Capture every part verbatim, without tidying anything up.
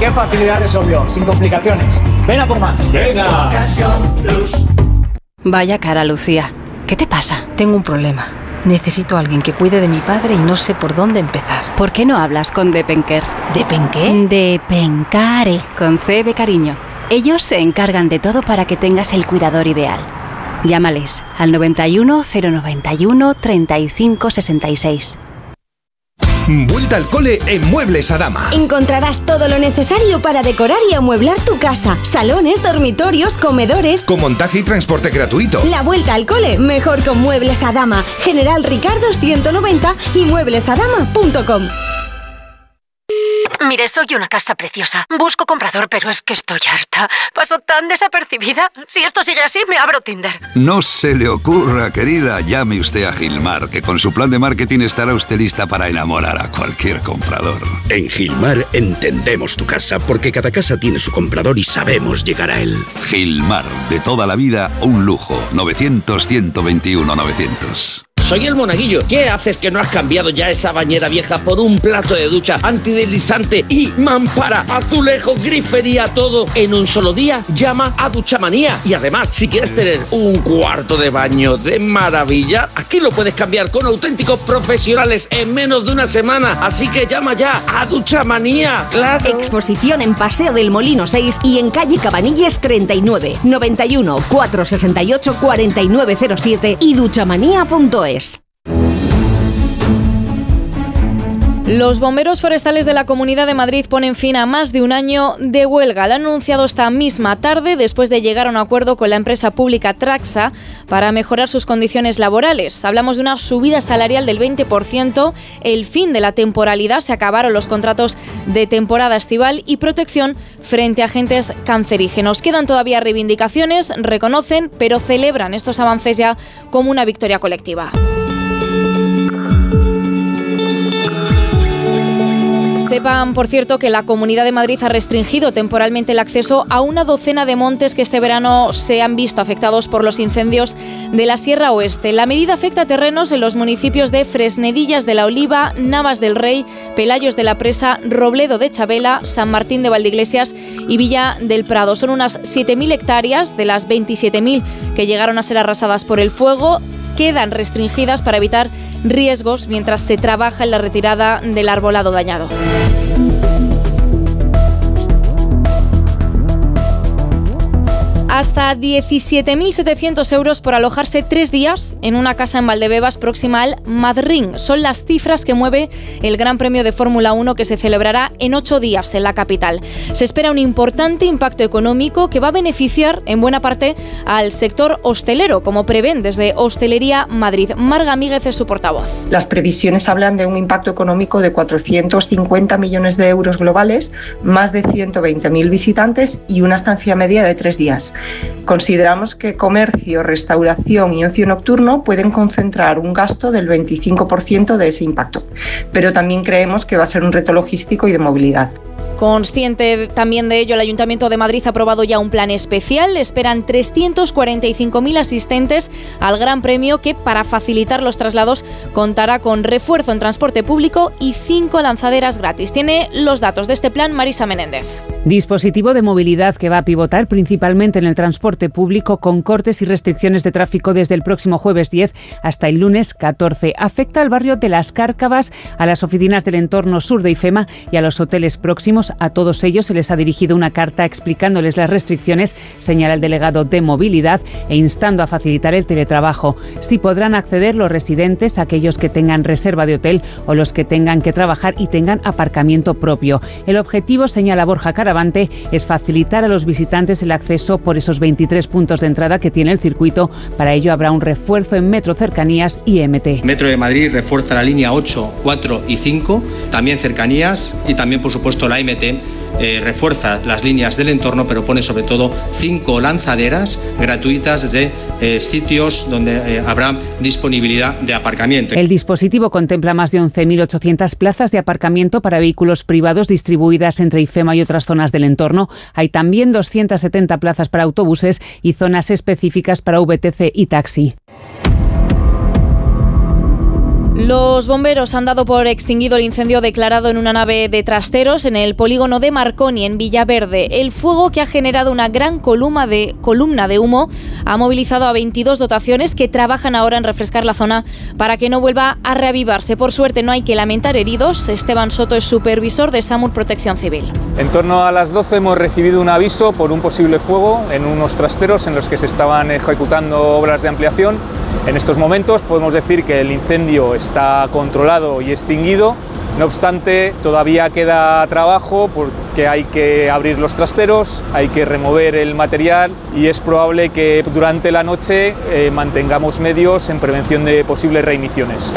qué facilidad resolvió, sin complicaciones. Ven a por más. ¡Venga! Vaya cara, Lucía. ¿Qué te pasa? Tengo un problema. Necesito a alguien que cuide de mi padre y no sé por dónde empezar. ¿Por qué no hablas con Depenker? ¿Depenqué? Depencare, con C de cariño. Ellos se encargan de todo para que tengas el cuidador ideal. Llámales al noventa y uno, cero noventa y uno, treinta y cinco sesenta y seis. Vuelta al cole en Muebles Adama. Encontrarás todo lo necesario para decorar y amueblar tu casa. Salones, dormitorios, comedores. Con montaje y transporte gratuito. La vuelta al cole, mejor con Muebles Adama. General Ricardo ciento noventa y muebles adama punto com. Mire, soy una casa preciosa. Busco comprador, pero es que estoy harta. Paso tan desapercibida. Si esto sigue así, me abro Tinder. No se le ocurra, querida. Llame usted a Gilmar, que con su plan de marketing estará usted lista para enamorar a cualquier comprador. En Gilmar entendemos tu casa, porque cada casa tiene su comprador y sabemos llegar a él. Gilmar, de toda la vida, un lujo. novecientos, ciento veintiuno, novecientos. Soy el Monaguillo. ¿Qué haces que no has cambiado ya esa bañera vieja por un plato de ducha antideslizante y mampara, azulejo, grifería, todo en un solo día? Llama a Duchamanía. Y además, si quieres tener un cuarto de baño de maravilla, aquí lo puedes cambiar con auténticos profesionales en menos de una semana. Así que llama ya a Duchamanía. ¡Claro! Exposición en Paseo del Molino seis y en calle Cabanilles treinta y nueve, noventa y uno, cuatrocientos sesenta y ocho, cuarenta y nueve cero siete y duchamanía punto es. Los bomberos forestales de la Comunidad de Madrid ponen fin a más de un año de huelga. Lo han anunciado esta misma tarde después de llegar a un acuerdo con la empresa pública Traxa para mejorar sus condiciones laborales. Hablamos de una subida salarial del veinte por ciento, el fin de la temporalidad, se acabaron los contratos de temporada estival y protección frente a agentes cancerígenos. Quedan todavía reivindicaciones, reconocen, pero celebran estos avances ya como una victoria colectiva. Sepan, por cierto, que la Comunidad de Madrid ha restringido temporalmente el acceso a una docena de montes que este verano se han visto afectados por los incendios de la Sierra Oeste. La medida afecta a terrenos en los municipios de Fresnedillas de la Oliva, Navas del Rey, Pelayos de la Presa, Robledo de Chabela, San Martín de Valdeiglesias y Villa del Prado. Son unas siete mil hectáreas de las veintisiete mil que llegaron a ser arrasadas por el fuego. Quedan restringidas para evitar riesgos mientras se trabaja en la retirada del arbolado dañado. Hasta diecisiete mil setecientos euros por alojarse tres días en una casa en Valdebebas próxima al Madrid. Son las cifras que mueve el Gran Premio de Fórmula uno que se celebrará en ocho días en la capital. Se espera un importante impacto económico que va a beneficiar en buena parte al sector hostelero, como prevén desde Hostelería Madrid. Marga Míguez es su portavoz. Las previsiones hablan de un impacto económico de cuatrocientos cincuenta millones de euros globales, más de ciento veinte mil visitantes y una estancia media de tres días. Consideramos que comercio, restauración y ocio nocturno pueden concentrar un gasto del veinticinco por ciento de ese impacto, pero también creemos que va a ser un reto logístico y de movilidad. Consciente también de ello, el Ayuntamiento de Madrid ha aprobado ya un plan especial. Esperan trescientos cuarenta y cinco mil asistentes al Gran Premio, que para facilitar los traslados contará con refuerzo en transporte público y cinco lanzaderas gratis. Tiene los datos de este plan Marisa Menéndez. Dispositivo de movilidad que va a pivotar principalmente en el transporte público, con cortes y restricciones de tráfico desde el próximo jueves diez hasta el lunes catorce. Afecta al barrio de Las Cárcavas, a las oficinas del entorno sur de IFEMA y a los hoteles próximos. A todos ellos se les ha dirigido una carta explicándoles las restricciones, señala el delegado de movilidad, e instando a facilitar el teletrabajo. Sí podrán acceder los residentes, aquellos que tengan reserva de hotel o los que tengan que trabajar y tengan aparcamiento propio. El objetivo, señala Borja Caravante, es facilitar a los visitantes el acceso por esos veintitrés puntos de entrada que tiene el circuito. Para ello habrá un refuerzo en Metro Cercanías y M T. Metro de Madrid refuerza la línea ocho, cuatro y cinco, también Cercanías y también, por supuesto, la M T eh, refuerza las líneas del entorno, pero pone sobre todo cinco lanzaderas gratuitas desde eh, sitios donde eh, habrá disponibilidad de aparcamiento. El dispositivo contempla más de once mil ochocientas plazas de aparcamiento para vehículos privados distribuidas entre IFEMA y otras zonas del entorno. Hay también doscientas setenta plazas para autobuses y zonas específicas para V T C y taxi. Los bomberos han dado por extinguido el incendio declarado en una nave de trasteros en el polígono de Marconi, en Villaverde. El fuego, que ha generado una gran columna de, columna de humo, ha movilizado a veintidós dotaciones que trabajan ahora en refrescar la zona para que no vuelva a reavivarse. Por suerte no hay que lamentar heridos. Esteban Soto es supervisor de SAMUR Protección Civil. En torno a las doce hemos recibido un aviso por un posible fuego en unos trasteros en los que se estaban ejecutando obras de ampliación. En estos momentos podemos decir que el incendio está controlado y extinguido. No obstante, todavía queda trabajo porque hay que abrir los trasteros, hay que remover el material y es probable que durante la noche eh, mantengamos medios en prevención de posibles reigniciones.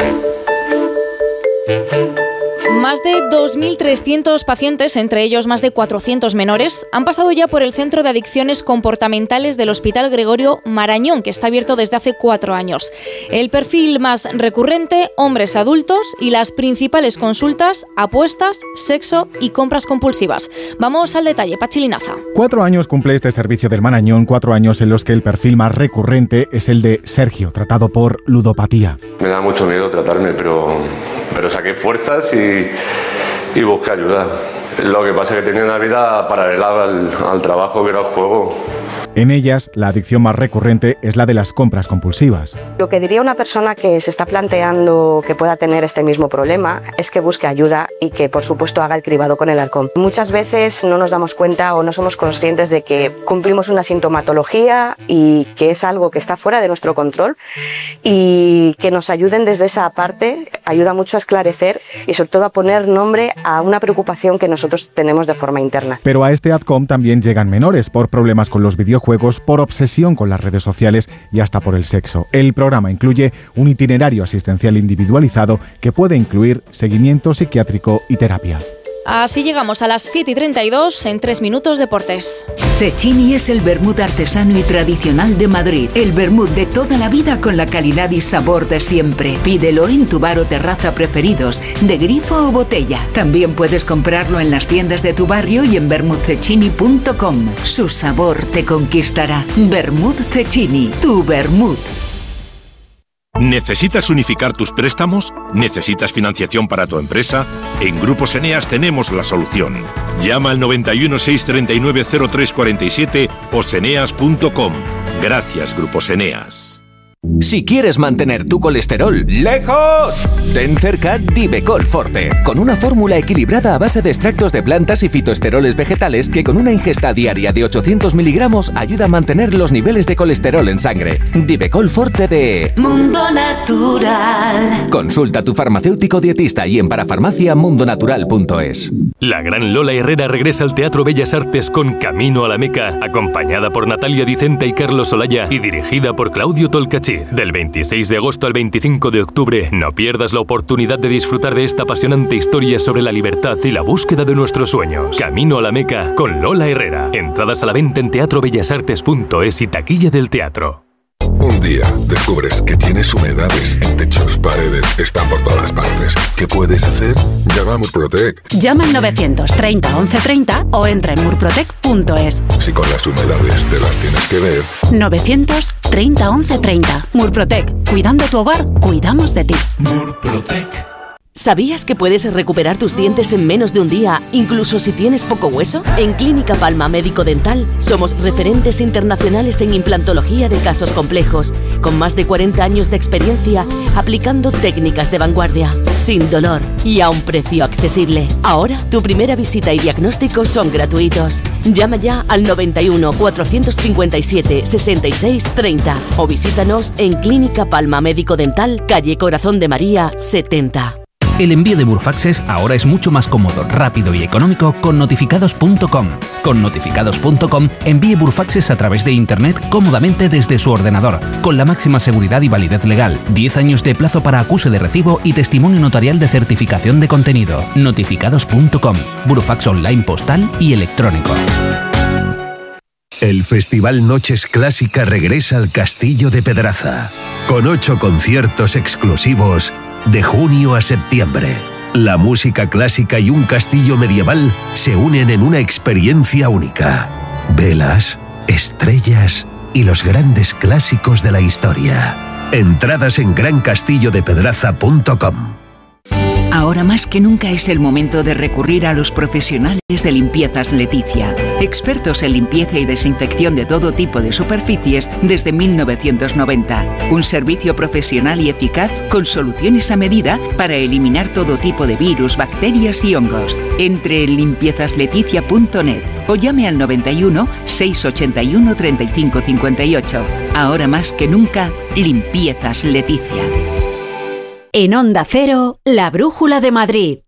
Más de dos mil trescientos pacientes, entre ellos más de cuatrocientos menores, han pasado ya por el Centro de Adicciones Comportamentales del Hospital Gregorio Marañón, que está abierto desde hace cuatro años. El perfil más recurrente, hombres adultos, y las principales consultas, apuestas, sexo y compras compulsivas. Vamos al detalle, Pachi Linaza. Cuatro años cumple este servicio del Marañón, cuatro años en los que el perfil más recurrente es el de Sergio, tratado por ludopatía. Me da mucho miedo tratarme, pero, pero saqué fuerzas y... y busqué ayuda. Lo que pasa es que tenía una vida paralela al, al trabajo, que era el juego. En ellas, la adicción más recurrente es la de las compras compulsivas. Lo que diría una persona que se está planteando que pueda tener este mismo problema es que busque ayuda y que, por supuesto, haga el cribado con el halcón. Muchas veces no nos damos cuenta o no somos conscientes de que cumplimos una sintomatología y que es algo que está fuera de nuestro control, y que nos ayuden desde esa parte ayuda mucho a esclarecer y sobre todo a poner nombre a una preocupación que nosotros tenemos de forma interna. Pero a este ADCOM también llegan menores por problemas con los videojuegos, por obsesión con las redes sociales y hasta por el sexo. El programa incluye un itinerario asistencial individualizado que puede incluir seguimiento psiquiátrico y terapia. Así llegamos a las siete y treinta y dos, en tres minutos deportes. Cecchini es el vermut artesano y tradicional de Madrid. El vermut de toda la vida con la calidad y sabor de siempre. Pídelo en tu bar o terraza preferidos, de grifo o botella. También puedes comprarlo en las tiendas de tu barrio y en vermut cecchini punto com. Su sabor te conquistará. Vermut Cecchini, tu vermut. ¿Necesitas unificar tus préstamos? ¿Necesitas financiación para tu empresa? En Grupos Eneas tenemos la solución. Llama al noventa y uno, seiscientos treinta y nueve, cero tres cuarenta y siete o seneas punto com. Gracias, Grupos Eneas. Si quieres mantener tu colesterol lejos, ten cerca Divecol Forte, con una fórmula equilibrada a base de extractos de plantas y fitoesteroles vegetales que con una ingesta diaria de ochocientos miligramos ayuda a mantener los niveles de colesterol en sangre. Divecol Forte de Mundo Natural. Consulta a tu farmacéutico dietista y en parafarmacia mundo natural punto es. La gran Lola Herrera regresa al Teatro Bellas Artes con Camino a la Meca, acompañada por Natalia Dicenta y Carlos Olaya y dirigida por Claudio Tolcachir. Del veintiséis de agosto al veinticinco de octubre, no pierdas la oportunidad de disfrutar de esta apasionante historia sobre la libertad y la búsqueda de nuestros sueños. Camino a la Meca con Lola Herrera. Entradas a la venta en teatro bellas artes punto es y taquilla del teatro. Un día descubres que tienes humedades en techos, paredes, están por todas partes. ¿Qué puedes hacer? Llama a Murprotec. Llama al novecientos treinta once treinta o entra en murprotec punto es. Si con las humedades te las tienes que ver. novecientos treinta once treinta. Murprotec. Cuidando tu hogar, cuidamos de ti. Murprotec. ¿Sabías que puedes recuperar tus dientes en menos de un día, incluso si tienes poco hueso? En Clínica Palma Médico Dental somos referentes internacionales en implantología de casos complejos, con más de cuarenta años de experiencia aplicando técnicas de vanguardia, sin dolor y a un precio accesible. Ahora, tu primera visita y diagnóstico son gratuitos. Llama ya al noventa y uno, cuatrocientos cincuenta y siete, sesenta y seis, treinta o visítanos en Clínica Palma Médico Dental, calle Corazón de María, setenta. El envío de Burfaxes ahora es mucho más cómodo, rápido y económico con notificados punto com. Con notificados punto com envíe Burfaxes a través de Internet cómodamente desde su ordenador, con la máxima seguridad y validez legal, diez años de plazo para acuse de recibo y testimonio notarial de certificación de contenido. notificados punto com, Burfax online postal y electrónico. El Festival Noches Clásica regresa al Castillo de Pedraza, con ocho conciertos exclusivos de junio a septiembre. La música clásica y un castillo medieval se unen en una experiencia única. Velas, estrellas y los grandes clásicos de la historia. Entradas en gran castillo de pedraza punto com. Ahora más que nunca es el momento de recurrir a los profesionales de Limpiezas Leticia. Expertos en limpieza y desinfección de todo tipo de superficies desde mil novecientos noventa. Un servicio profesional y eficaz con soluciones a medida para eliminar todo tipo de virus, bacterias y hongos. Entre en limpiezas leticia punto net o llame al noventa y uno, seiscientos ochenta y uno, treinta y cinco cincuenta y ocho. Ahora más que nunca, Limpiezas Leticia. En Onda Cero, la Brújula de Madrid.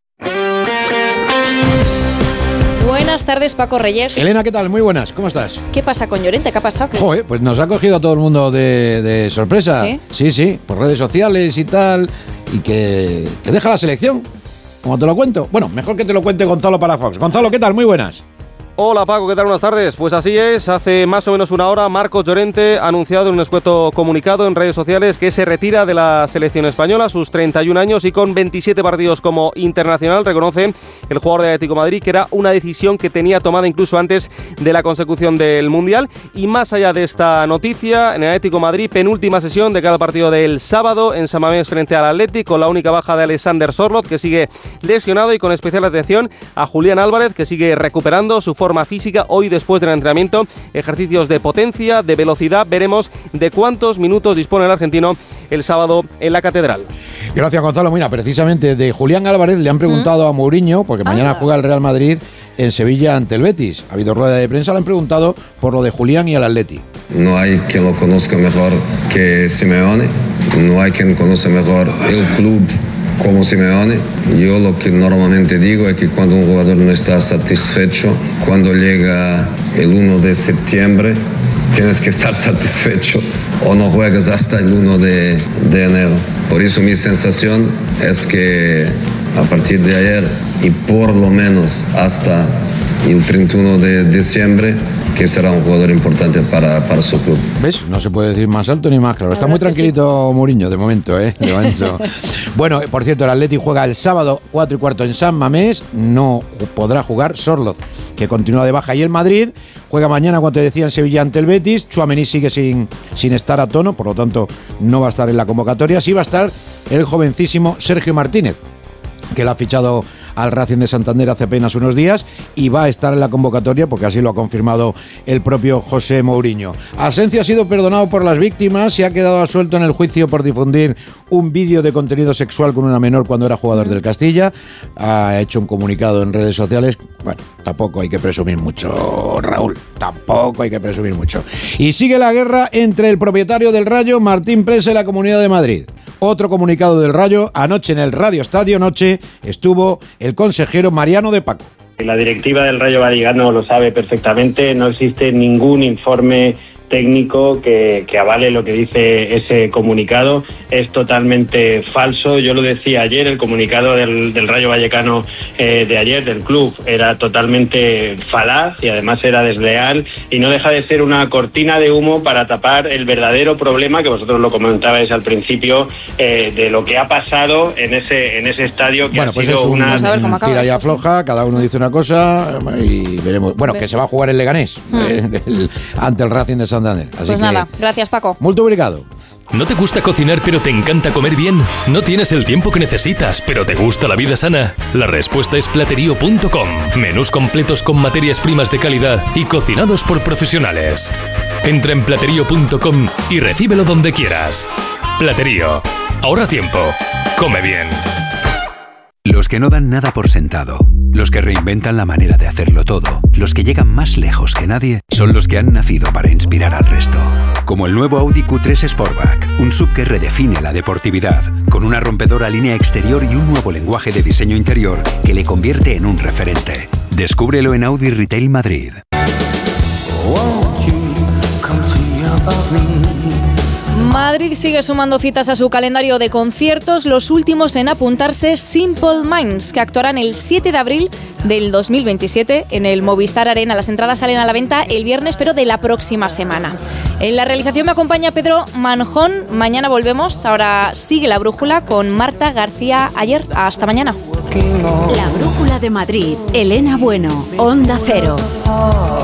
Buenas tardes, Paco Reyes. Elena, ¿qué tal? Muy buenas, ¿cómo estás? ¿Qué pasa con Llorente? ¿Qué ha pasado? Joder, pues nos ha cogido a todo el mundo de, de sorpresa. ¿Sí? Sí, sí, por redes sociales y tal, y que, que deja la selección. ¿Cómo te lo cuento? Bueno, mejor que te lo cuente Gonzalo Palafox. Gonzalo, ¿qué tal? Muy buenas. Hola Paco, ¿qué tal? Buenas tardes. Pues así es, hace más o menos una hora Marcos Llorente ha anunciado en un escueto comunicado en redes sociales que se retira de la selección española a sus treinta y un años y con veintisiete partidos como internacional. Reconoce el jugador de Atlético de Madrid que era una decisión que tenía tomada incluso antes de la consecución del Mundial. Y más allá de esta noticia, en el Atlético de Madrid, penúltima sesión de cada partido del sábado en San Mamés frente al Atlético, con la única baja de Alexander Sørloth, que sigue lesionado, y con especial atención a Julián Álvarez, que sigue recuperando su forma física. Hoy, después del entrenamiento, ejercicios de potencia, de velocidad. Veremos de cuántos minutos dispone el argentino el sábado en la Catedral. Gracias, Gonzalo. Mira, precisamente de Julián Álvarez le han preguntado ¿Mm? a Mourinho, porque mañana ah. juega el Real Madrid en Sevilla ante el Betis. Ha habido rueda de prensa, le han preguntado por lo de Julián y el Atleti. No hay quien lo conozca mejor que Simeone, no hay quien conoce mejor el club como Simeone. Yo lo que normalmente digo es que cuando un jugador no está satisfecho, cuando llega el uno de septiembre, tienes que estar satisfecho o no juegas hasta el uno de, de enero. Por eso mi sensación es que a partir de ayer y por lo menos hasta el treinta y uno de diciembre, que será un jugador importante para, para su club. ¿Ves? No se puede decir más alto ni más claro. Está muy tranquilito sí. Mourinho de momento, ¿eh? De momento. Bueno, por cierto, el Atleti juega el sábado cuatro y cuarto en San Mamés. No podrá jugar Sørloth, que continúa de baja. Y el Madrid juega mañana, como te decía, en Sevilla ante el Betis. Tchouaméni sigue sin, sin estar a tono, por lo tanto no va a estar en la convocatoria. Sí va a estar el jovencísimo Sergio Martínez, que lo ha fichado al Racing de Santander hace apenas unos días y va a estar en la convocatoria porque así lo ha confirmado el propio José Mourinho. Asensio ha sido perdonado por las víctimas y ha quedado absuelto en el juicio por difundir un vídeo de contenido sexual con una menor cuando era jugador del Castilla. Ha hecho un comunicado en redes sociales. Bueno, tampoco hay que presumir mucho, Raúl, tampoco hay que presumir mucho. Y sigue la guerra entre el propietario del Rayo, Martín Presa, y la Comunidad de Madrid. Otro comunicado del Rayo: anoche en el Radio Estadio Noche estuvo el consejero Mariano de Paco. La directiva del Rayo Vallecano lo sabe perfectamente, no existe ningún informe técnico que, que avale lo que dice ese comunicado. Es totalmente falso. Yo lo decía ayer, el comunicado del, del Rayo Vallecano eh, de ayer, del club, era totalmente falaz y además era desleal y no deja de ser una cortina de humo para tapar el verdadero problema que vosotros lo comentabais al principio, eh, de lo que ha pasado en ese en ese estadio, que bueno, ha pues sido es un, una un tira y afloja, cada uno dice una cosa y veremos. Bueno, que se va a jugar el Leganés hmm. eh, el, ante el Racing de Santander. Así pues nada, gracias Paco. Muy obrigado. ¿No te gusta cocinar pero te encanta comer bien? ¿No tienes el tiempo que necesitas pero te gusta la vida sana? La respuesta es platerío punto com. Menús completos con materias primas de calidad y cocinados por profesionales. Entra en platerío punto com y recíbelo donde quieras. Platerío. Ahorra tiempo. Come bien. Los que no dan nada por sentado, los que reinventan la manera de hacerlo todo, los que llegan más lejos que nadie, son los que han nacido para inspirar al resto. Como el nuevo Audi Q tres Sportback, un sub que redefine la deportividad, con una rompedora línea exterior y un nuevo lenguaje de diseño interior que le convierte en un referente. Descúbrelo en Audi Retail Madrid. Madrid sigue sumando citas a su calendario de conciertos, los últimos en apuntarse Simple Minds, que actuarán el siete de abril del dos mil veintisiete en el Movistar Arena. Las entradas salen a la venta el viernes, pero de la próxima semana. En la realización me acompaña Pedro Manjón. Mañana volvemos. Ahora sigue La Brújula con Marta García Ayer. Hasta mañana. La Brújula de Madrid. Elena Bueno, Onda Cero.